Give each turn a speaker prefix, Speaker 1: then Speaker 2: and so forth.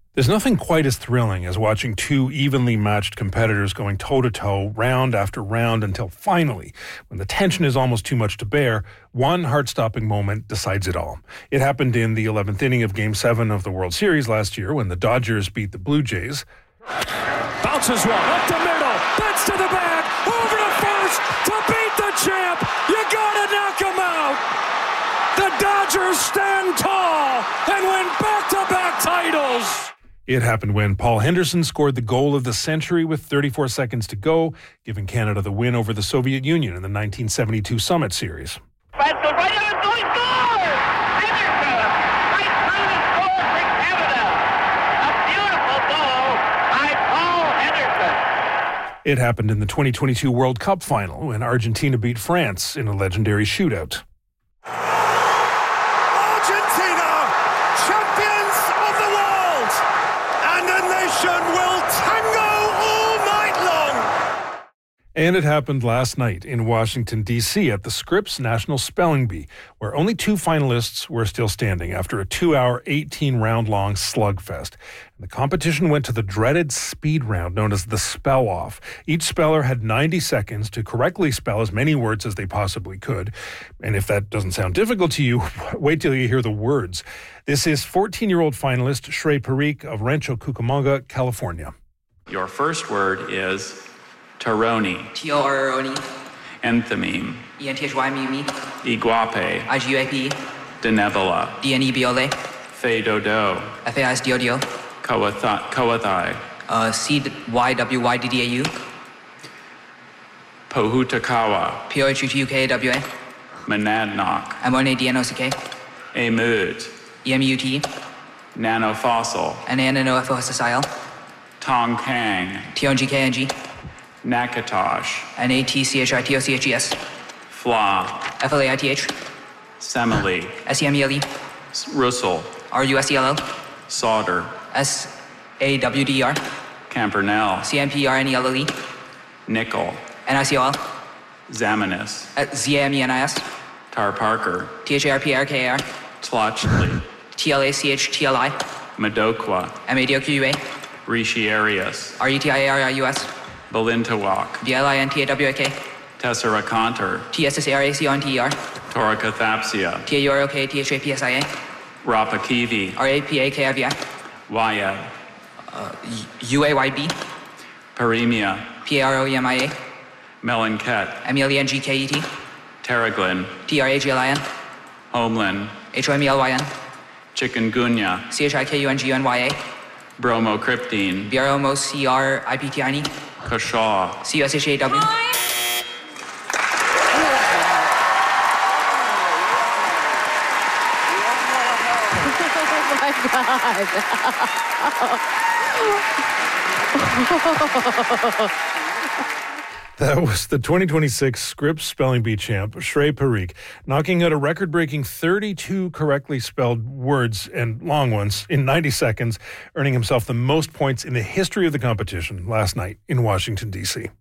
Speaker 1: There's nothing quite as thrilling as watching two evenly matched competitors going toe-to-toe, round after round, until finally, when the tension is almost too much to bear, one heart-stopping moment decides it all. It happened in the 11th inning of Game 7 of the World Series last year when the Dodgers beat the Blue Jays.
Speaker 2: Bounces one, up the middle, bats to the back, over to first, to beat the champ! You gotta knock him out! The Dodgers stand tall and win back-to-back titles!
Speaker 1: It happened when Paul Henderson scored the goal of the century with 34 seconds to go, giving Canada the win over the Soviet Union in the 1972 Summit Series.
Speaker 3: Right on, so he scores! Henderson, right through the score for Canada. A beautiful goal by Paul Henderson.
Speaker 1: It happened in the 2022 World Cup final when Argentina beat France in a legendary shootout. And it happened last night in Washington, D.C. at the Scripps National Spelling Bee, where only two finalists were still standing after a 2-hour, 18-round-long slugfest. And the competition went to the dreaded speed round known as the Spell-Off. Each speller had 90 seconds to correctly spell as many words as they possibly could. And if that doesn't sound difficult to you, wait till you hear the words. This is 14-year-old finalist Shrey Parikh of Rancho Cucamonga, California.
Speaker 4: Your first word is Taroni.
Speaker 5: T-O-R-O-N-E.
Speaker 4: Enthymeme.
Speaker 5: E-N-T-H-Y-M-E-M-E.
Speaker 4: Iguape.
Speaker 5: I-G-U-A-P-E.
Speaker 4: Denebola.
Speaker 5: D-N-E-B-O-L-A.
Speaker 4: Feidodo.
Speaker 5: F-A-I-S-D-O-D-O.
Speaker 4: Coathai.
Speaker 5: C-Y-W-Y-D-D-A-U.
Speaker 4: Pohutakawa.
Speaker 5: P-O-H-U-T-U-K-A-W-A.
Speaker 4: Monadnock.
Speaker 5: M-O-N-A-D-N-O-C-K.
Speaker 4: Emut.
Speaker 5: E-M-U-T.
Speaker 4: Nanofossil.
Speaker 5: N-A-N-O-F-O-S-S-I-L.
Speaker 4: Tongkang.
Speaker 5: T-O-N-G-K-N-G.
Speaker 4: Nakatosh.
Speaker 5: N-A-T-C-H-I-T-O-C-H-E-S.
Speaker 4: Fla.
Speaker 5: F-L-A-I-T-H.
Speaker 4: Semele.
Speaker 5: S-E-M-E-L-E.
Speaker 4: Russell.
Speaker 5: R-U-S-E-L-L.
Speaker 4: Solder.
Speaker 5: S-A-W-D-E-R.
Speaker 4: Campernell.
Speaker 5: C-M-P-R-N-E-L-L-E.
Speaker 4: Nickel.
Speaker 5: N-I-C-O-L.
Speaker 4: Zamenis.
Speaker 5: Z-A-M-E-N-I-S.
Speaker 4: Tar Parker.
Speaker 5: T-H-A-R-P-R-K-A-R.
Speaker 4: Tlachli.
Speaker 5: T-L-A-C-H-T-L-I.
Speaker 4: Madokwa.
Speaker 5: M-A-D-O-Q-U-A.
Speaker 4: Retiarius.
Speaker 5: R-E-T-I-A-R-I-U-S.
Speaker 4: Balintawak.
Speaker 5: B-L-I-N-T-A-W-A-K.
Speaker 4: Tesseraconter.
Speaker 5: T-S-S-A-R-A-C-O-N-T-E-R.
Speaker 4: Toracothampsia.
Speaker 5: T-A-U-R-O-K-T-H-A-P-S-I-A.
Speaker 4: Rapakivi.
Speaker 5: R-A-P-A-K-I-V-I.
Speaker 4: Wayad.
Speaker 5: U-A-Y-B.
Speaker 4: Paremia.
Speaker 5: P-A-R-O-E-M-I-A.
Speaker 4: Melenket.
Speaker 5: M-E-L-E-N-G-K-E-T.
Speaker 4: Terraglin.
Speaker 5: T-R-A-G-L-I-N.
Speaker 4: Homeland.
Speaker 5: H-O-M-E-L-Y-N.
Speaker 4: Chikungunya.
Speaker 5: C-H-I-K-U-N-G-U-N-Y-A.
Speaker 4: Bromocryptine.
Speaker 5: B-R-O-M-O-C-R-I-P-T-I-N-E.
Speaker 4: Kashaw.
Speaker 5: C-U-S-H-A-W.
Speaker 1: That was the 2026 Scripps Spelling Bee champ, Shrey Parikh, knocking out a record-breaking 32 correctly spelled words and long ones in 90 seconds, earning himself the most points in the history of the competition last night in Washington, D.C.